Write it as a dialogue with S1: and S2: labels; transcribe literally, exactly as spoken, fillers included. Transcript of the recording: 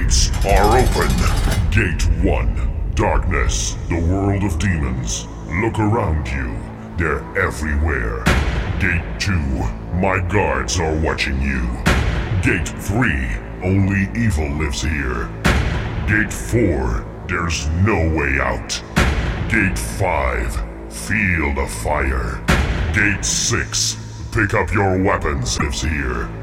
S1: gates are open. Gate one, darkness, the world of demons. Look around you, they're everywhere. Gate two, my guards are watching you. Gate three, only evil lives here. Gate four, there's no way out. Gate five, feel the fire. Gate six, pick up your weapons, lives here.